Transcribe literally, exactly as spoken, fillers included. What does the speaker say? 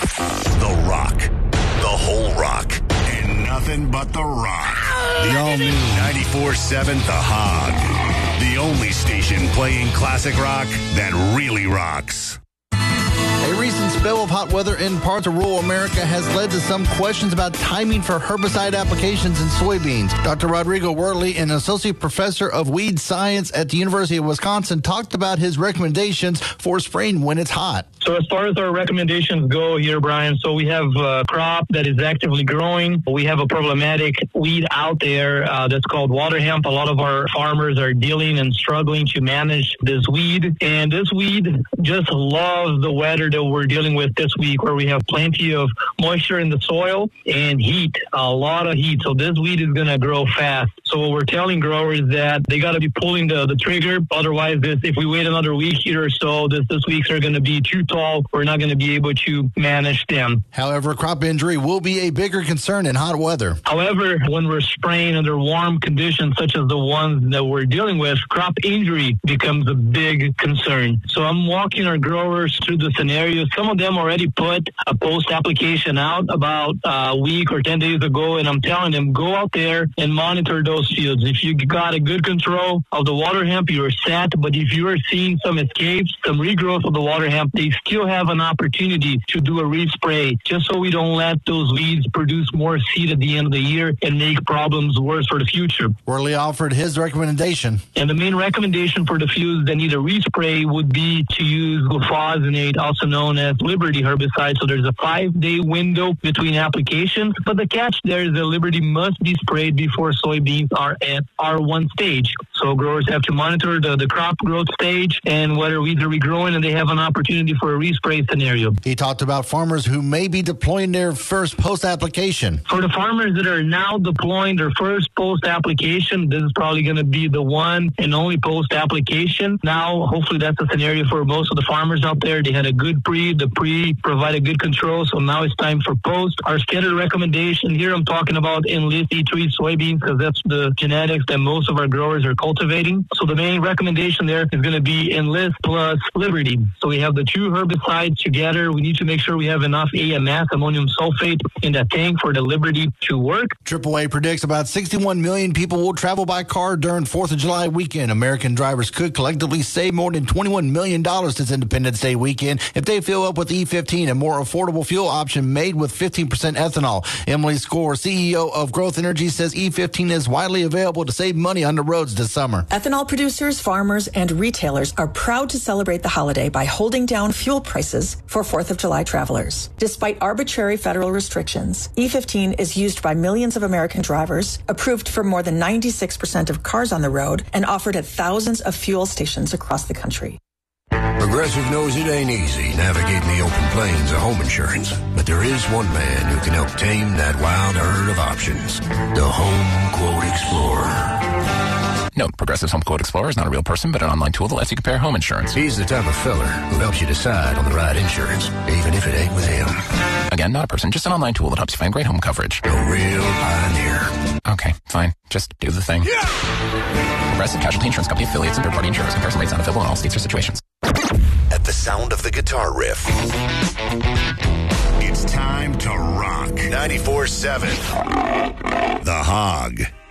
The Rock. The whole rock. And nothing but the rock. The all-new ninety-four seven The Hog. The only station playing classic rock that really rocks. A recent spell of hot weather in parts of rural America has led to some questions about timing for herbicide applications in soybeans. Doctor Rodrigo Worley, an associate professor of weed science at the University of Wisconsin, talked about his recommendations for spraying when it's hot. So as far as our recommendations go here, Brian, so we have a crop that is actively growing. We have a problematic weed out there uh, that's called water hemp. A lot of our farmers are dealing and struggling to manage this weed. And this weed just loves the weather that we're dealing with this week, where we have plenty of moisture in the soil and heat, a lot of heat. So this weed is going to grow fast. So what we're telling growers is that they got to be pulling the, the trigger. Otherwise, this, if we wait another week here or so, this, this weeks are going to be too tall. We're not going to be able to manage them. However, crop injury will be a bigger concern in hot weather. However, when we're spraying under warm conditions, such as the ones that we're dealing with, crop injury becomes a big concern. So I'm walking our growers through the scenarios. Some of them already put a post application out about a week or ten days ago, and I'm telling them, go out there and monitor those fields. If you got a good control of the water hemp, you're set. But if you are seeing some escapes, some regrowth of the water hemp, they still have an opportunity to do a respray, just so we don't let those weeds produce more seed at the end of the year and make problems worse for the future. Worley offered his recommendation. And the main recommendation for the fields that need a respray would be to use glufosinate, also known as Liberty herbicide. So there's a five-day window between applications. But the catch there is that Liberty must be sprayed before soybeans are at R one stage. So growers have to monitor the, the crop growth stage and whether weeds are regrowing, and they have an opportunity for a respray scenario. He talked about farmers who may be deploying their first post-application. For the farmers that are now deploying their first post-application, this is probably going to be the one and only post-application. Now, hopefully that's a scenario for most of the farmers out there. They had a good pre, the pre provided good control, so now it's time for post. Our standard recommendation here, I'm talking about Enlist E three soybeans, because that's the genetics that most of our growers are cultivating. So the main recommendation there is going to be Enlist plus Liberty. So we have the two herbicides together. We need to make sure we have enough A M S, ammonium sulfate, in that tank for the Liberty to work. triple A predicts about sixty-one million people will travel by car during fourth of July weekend. American drivers could collectively save more than twenty-one million dollars this Independence Day weekend if they fill up with E fifteen, a more affordable fuel option made with fifteen percent ethanol. Emily Score, C E O of Growth Energy, says E fifteen is widely available to save money on the roads this summer. Ethanol producers, farmers, and retailers are proud to celebrate the holiday by holding down fuel prices for fourth of July travelers. Despite arbitrary federal restrictions, E fifteen is used by millions of American drivers, approved for more than ninety-six percent of cars on the road, and offered at thousands of fuel stations across the country. Progressive knows it ain't easy navigating the open plains of home insurance, but there is one man who can help tame that wild herd of options. The Home Quote Explorer. Note, Progressive's Home Quote Explorer is not a real person, but an online tool that lets you compare home insurance. He's the type of fella who helps you decide on the right insurance, even if it ain't with him. Again, not a person, just an online tool that helps you find great home coverage. A real pioneer. Okay, fine. Just do the thing. Yeah! Progressive Casualty Insurance Company affiliates and third-party insurers. Comparison rates not available in all states or situations. At the sound of the guitar riff, it's time to rock. ninety-four seven The Hog.